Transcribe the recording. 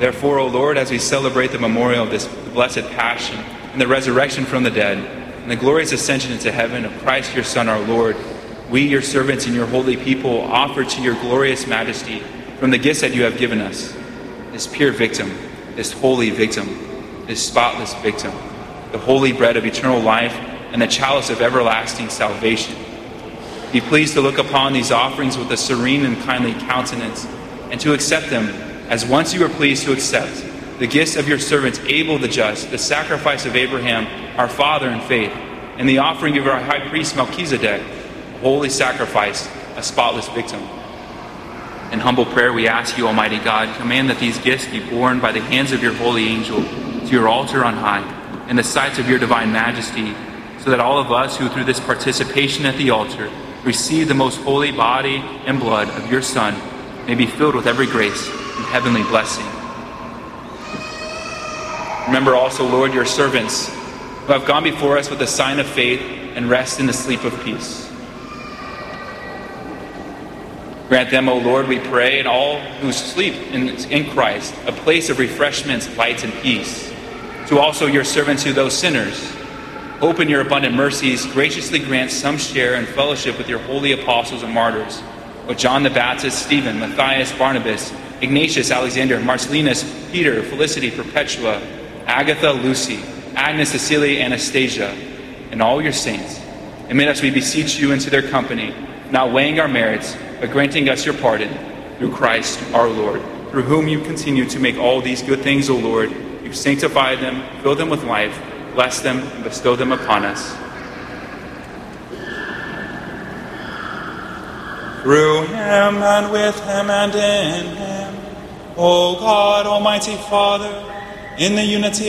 Therefore, O Lord, as we celebrate the memorial of this blessed passion and the resurrection from the dead and the glorious ascension into heaven of Christ your Son, our Lord, we, your servants and your holy people, offer to your glorious majesty from the gifts that you have given us, this pure victim, this holy victim, this spotless victim, the holy bread of eternal life and the chalice of everlasting salvation. Be pleased to look upon these offerings with a serene and kindly countenance, and to accept them as once you were pleased to accept the gifts of your servants Abel the just, the sacrifice of Abraham, our father in faith, and the offering of our high priest Melchizedek, a holy sacrifice, a spotless victim. In humble prayer we ask you, Almighty God, command that these gifts be borne by the hands of your holy angel to your altar on high, in the sight of your divine majesty, so that all of us who through this participation at the altar receive the most holy body and blood of your Son may be filled with every grace and heavenly blessing. Remember also, Lord, your servants who have gone before us with the sign of faith and rest in the sleep of peace. Grant them, O Lord, we pray, and all who sleep in Christ, a place of refreshments, light, and peace. To also your servants, to those sinners, open your abundant mercies, graciously grant some share and fellowship with your holy apostles and martyrs, with John the Baptist, Stephen, Matthias, Barnabas, Ignatius, Alexander, Marcellinus, Peter, Felicity, Perpetua, Agatha, Lucy, Agnes, Cecilia, Anastasia, and all your saints. Admit us, we beseech you, into their company, not weighing our merits, but granting us your pardon, through Christ our Lord, through whom you continue to make all these good things, O Lord. You sanctify them, fill them with life, bless them, and bestow them upon us. Through him, and with him, and in him, O God, Almighty Father, in the unity